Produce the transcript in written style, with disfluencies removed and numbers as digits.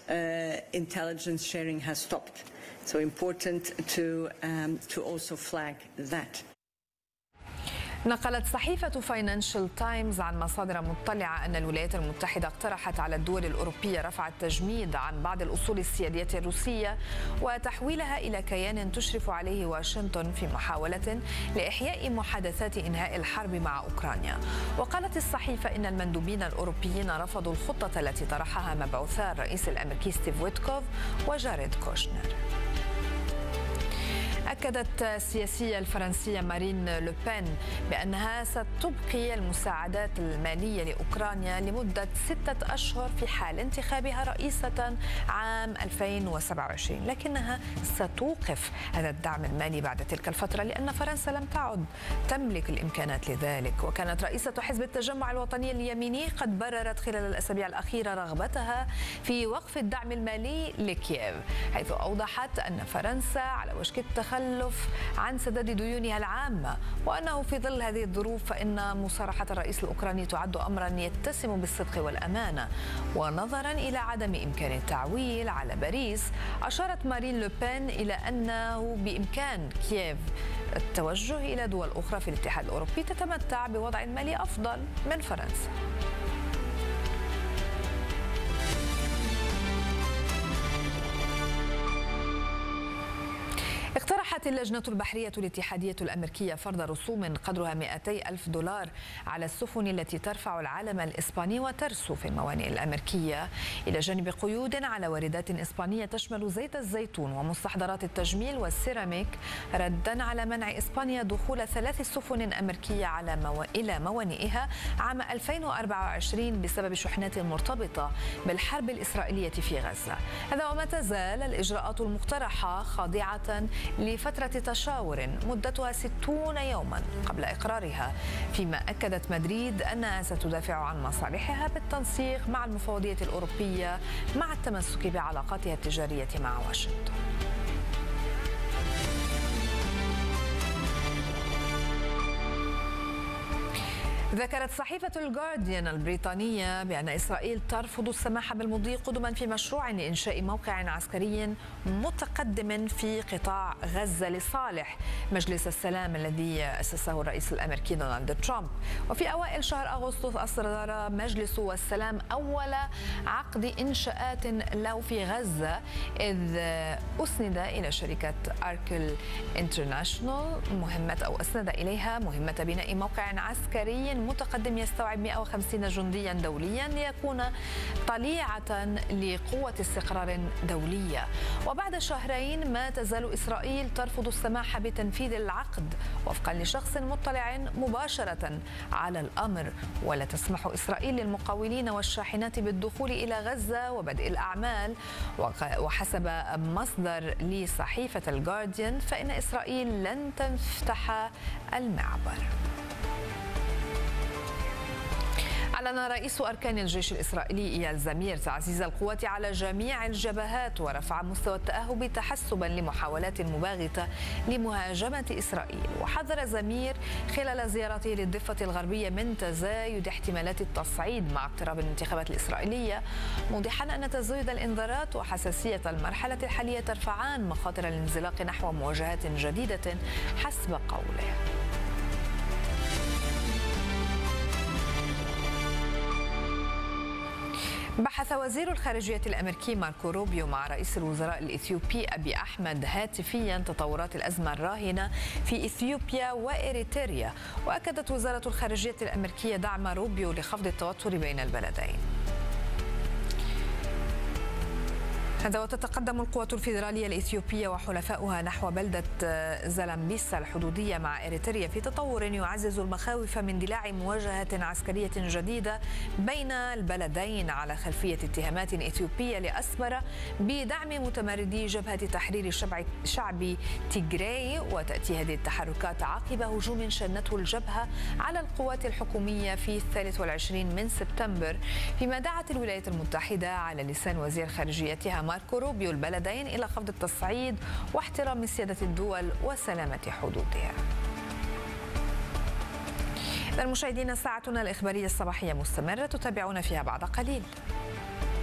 intelligence sharing has stopped. So important to also flag that. نقلت صحيفة فاينانشال تايمز عن مصادر مطلعة أن الولايات المتحدة اقترحت على الدول الأوروبية رفع التجميد عن بعض الأصول السيادية الروسية وتحويلها إلى كيان تشرف عليه واشنطن في محاولة لإحياء محادثات إنهاء الحرب مع أوكرانيا. وقالت الصحيفة إن المندوبين الأوروبيين رفضوا الخطة التي طرحها مبعوثا الرئيس الأمريكي ستيف ويتكوف وجاريد كوشنر. أكدت السياسية الفرنسية مارين لوبين بأنها ستبقي المساعدات المالية لأوكرانيا لمدة 6 أشهر في حال انتخابها رئيسة عام 2027، لكنها ستوقف هذا الدعم المالي بعد تلك الفترة لأن فرنسا لم تعد تملك الإمكانات لذلك. وكانت رئيسة حزب التجمع الوطني اليميني قد بررت خلال الأسابيع الأخيرة رغبتها في وقف الدعم المالي لكييف، حيث أوضحت أن فرنسا على وشك التخلف عن سداد ديونها العامة، وأنه في ظل هذه الظروف فإن مصارحة الرئيس الأوكراني تعد أمرا يتسم بالصدق والأمانة. ونظرا إلى عدم إمكان التعويل على باريس، أشارت مارين لوبين إلى أنه بإمكان كييف التوجه إلى دول أخرى في الاتحاد الأوروبي تتمتع بوضع مالي أفضل من فرنسا. اقترحت اللجنة البحرية الاتحادية الأمريكية فرض رسوم قدرها $200,000 على السفن التي ترفع العلم الإسباني وترسو في الموانئ الأمريكية، إلى جانب قيود على واردات إسبانية تشمل زيت الزيتون ومستحضرات التجميل والسيراميك، ردا على منع إسبانيا دخول 3 سفن أمريكية إلى موانئها عام 2024 بسبب شحنات مرتبطة بالحرب الإسرائيلية في غزة. هذا وما تزال الإجراءات المقترحة خاضعة لفترة تشاور مدتها 60 يوما قبل إقرارها، فيما أكدت مدريد أنها ستدافع عن مصالحها بالتنسيق مع المفوضية الأوروبية مع التمسك بعلاقاتها التجارية مع واشنطن. ذكرت صحيفة الجارديان البريطانية بأن إسرائيل ترفض السماح بالمضي قدما في مشروع لإنشاء موقع عسكري متقدم في قطاع غزة لصالح مجلس السلام الذي أسسه الرئيس الأمريكي دونالد ترامب. وفي أوائل شهر أغسطس أصدر مجلس السلام أول عقد إنشاءات له في غزة، إذ أسند إلى شركة أركل انترناشونال أسند إليها مهمة بناء موقع عسكري متقدم يستوعب 150 جنديا دوليا ليكون طليعة لقوة استقرار دولية. وبعد شهرين ما تزال إسرائيل ترفض السماح بتنفيذ العقد وفقا لشخص مطلع مباشرة على الأمر، ولا تسمح إسرائيل للمقاولين والشاحنات بالدخول إلى غزة وبدء الأعمال. وحسب مصدر لصحيفة الجارديان فإن إسرائيل لن تفتح المعبر. أعلن رئيس أركان الجيش الإسرائيلي إيال زمير تعزيز القوات على جميع الجبهات ورفع مستوى التأهب تحسبا لمحاولات مباغتة لمهاجمة إسرائيل. وحذر زمير خلال زيارته للضفة الغربية من تزايد احتمالات التصعيد مع اقتراب الانتخابات الإسرائيلية، موضحا أن تزايد الإنذارات وحساسية المرحلة الحالية ترفعان مخاطر الانزلاق نحو مواجهات جديدة حسب قوله. بحث وزير الخارجية الأمريكي ماركو روبيو مع رئيس الوزراء الإثيوبي أبي أحمد هاتفيا تطورات الأزمة الراهنة في إثيوبيا وإريتريا. وأكدت وزارة الخارجية الأمريكية دعم روبيو لخفض التوتر بين البلدين. هذا وتتقدم القوات الفيدرالية الإثيوبية وحلفاؤها نحو بلدة زلمبيسا الحدودية مع إريتريا في تطور يعزز المخاوف من اندلاع مواجهة عسكرية جديدة بين البلدين على خلفية اتهامات إثيوبية لأسمرة بدعم متمردي جبهة تحرير شعب تيغراي. وتأتي هذه التحركات عقب هجوم شنته الجبهة على القوات الحكومية في 23 من سبتمبر، فيما دعت الولايات المتحدة على لسان وزير خارجيتها ماركو روبيو البلدين إلى خفض التصعيد واحترام سيادة الدول وسلامة حدودها. المشاهدين، ساعتنا الإخبارية الصباحية مستمرة، تتابعون فيها بعد قليل.